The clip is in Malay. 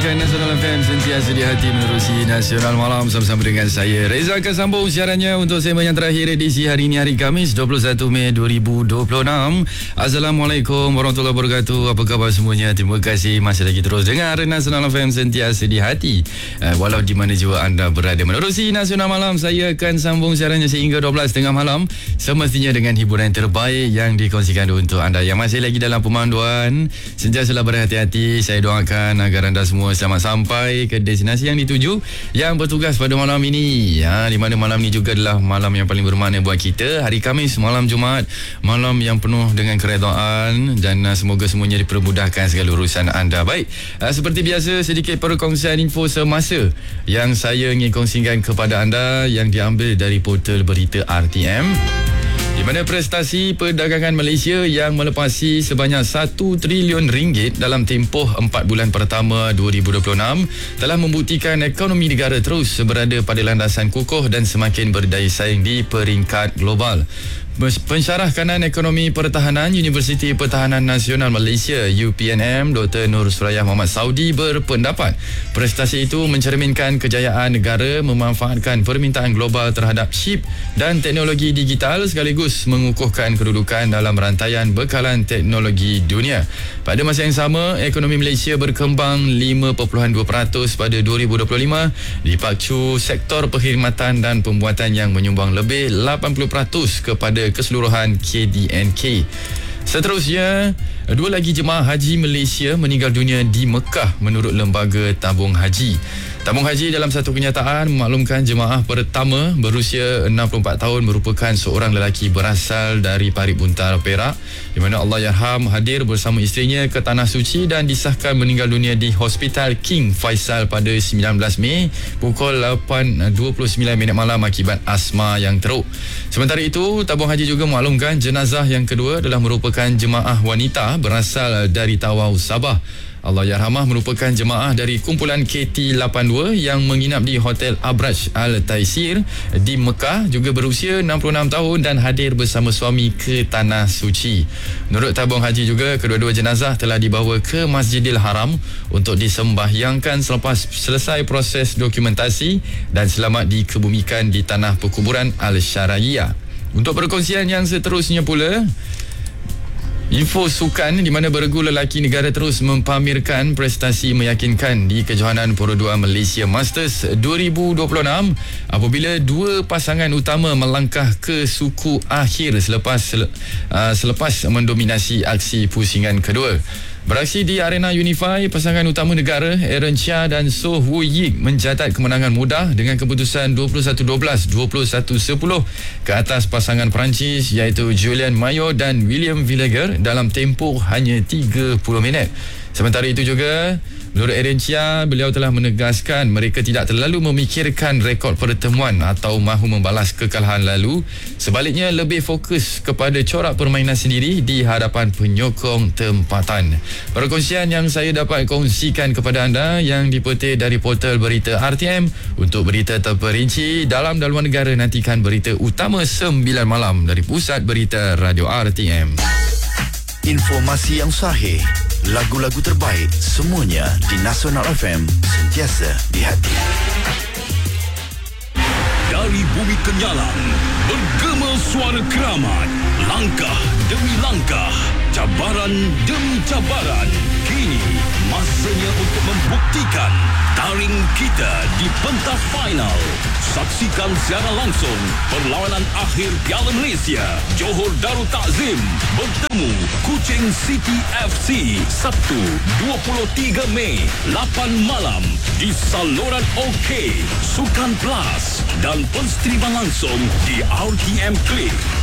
Kebaikan Nasional FM sentiasa di hati menerusi Nasional Malam bersama dengan saya Reza akan sambung siarannya untuk segmen yang terakhir edisi hari ini, hari Khamis 21 Mei 2026. Assalamualaikum warahmatullahi wabarakatuh. Apa khabar semuanya? Terima kasih masih lagi terus dengar Nasional FM sentiasa di hati, walau di mana jua anda berada. Menerusi Nasional Malam, saya akan sambung siarannya sehingga 12 tengah malam, semestinya dengan hiburan terbaik yang dikongsikan untuk anda yang masih lagi dalam pemanduan. Sentiasalah berhati-hati. Saya doakan agar anda semua selamat sampai ke destinasi yang dituju, yang bertugas pada malam ini, di mana malam ini juga adalah malam yang paling bermakna buat kita. Hari Khamis, malam Jumaat, malam yang penuh dengan keredaan, dan semoga semuanya dipermudahkan segala urusan anda. Baik, seperti biasa, sedikit perkongsian info semasa yang saya ingin kongsikan kepada anda yang diambil dari portal berita RTM, di mana prestasi perdagangan Malaysia yang melepasi sebanyak 1 trilion ringgit dalam tempoh 4 bulan pertama 2026 telah membuktikan ekonomi negara terus berada pada landasan kukuh dan semakin berdaya saing di peringkat global. Pensyarah Kanan Ekonomi Pertahanan Universiti Pertahanan Nasional Malaysia UPNM Dr. Nur Surayah Muhammad Saudi berpendapat prestasi itu mencerminkan kejayaan negara memanfaatkan permintaan global terhadap chip dan teknologi digital sekaligus mengukuhkan kedudukan dalam rantaian bekalan teknologi dunia. Pada masa yang sama, ekonomi Malaysia berkembang 5.2% pada 2025 dipacu sektor perkhidmatan dan pembuatan yang menyumbang lebih 80% kepada keseluruhan KDNK. Seterusnya, 2 lagi jemaah haji Malaysia meninggal dunia di Mekah menurut Lembaga Tabung Haji. Tabung Haji dalam satu kenyataan memaklumkan jemaah pertama berusia 64 tahun merupakan seorang lelaki berasal dari Parit Buntar, Perak, di mana Allahyarham hadir bersama isterinya ke Tanah Suci dan disahkan meninggal dunia di Hospital King Faisal pada 19 Mei pukul 8.29 malam akibat asma yang teruk. Sementara itu, Tabung Haji juga memaklumkan jenazah yang kedua adalah merupakan jemaah wanita berasal dari Tawau, Sabah. Allahyarhamah merupakan jemaah dari kumpulan KT82 yang menginap di Hotel Abraj Al-Taisir di Mekah, juga berusia 66 tahun dan hadir bersama suami ke Tanah Suci. Menurut Tabung Haji juga, kedua-dua jenazah telah dibawa ke Masjidil Haram untuk disembahyangkan selepas selesai proses dokumentasi dan selamat dikebumikan di Tanah Perkuburan Al-Syara'iyah. Untuk perkongsian yang seterusnya pula, info sukan, di mana beregu lelaki negara terus mempamerkan prestasi meyakinkan di kejohanan Poro 2 Malaysia Masters 2026 apabila 2 pasangan utama melangkah ke suku akhir selepas mendominasi aksi pusingan kedua. Beraksi di arena Unify, pasangan utama negara Aaron Chia dan So Woo Yik mencatat kemenangan mudah dengan keputusan 21-12, 21-10 ke atas pasangan Perancis iaitu Julian Mayo dan William Villager dalam tempoh hanya 30 minit. Sementara itu juga, menurut Aaron Chia, beliau telah menegaskan mereka tidak terlalu memikirkan rekod pertemuan atau mahu membalas kekalahan lalu. Sebaliknya, lebih fokus kepada corak permainan sendiri di hadapan penyokong tempatan. Perkongsian yang saya dapat kongsikan kepada anda yang dipetik dari portal berita RTM. Untuk berita terperinci dalam dan luar negara, nantikan berita utama 9 malam dari Pusat Berita Radio RTM. Informasi yang sahih, lagu-lagu terbaik, semuanya di Nasional FM, sentiasa di hati. Dari bumi kenyalang, bergema suara keramat, langkah demi langkah, cabaran demi cabaran. Kini masanya untuk membuktikan taring kita di pentas final. Saksikan secara langsung perlawanan akhir Piala Malaysia. Johor Darul Takzim bertemu Kuching City FC Sabtu 23 Mei 8 malam di saluran OK, Sukan Plus dan penstriman langsung di RTM Klik.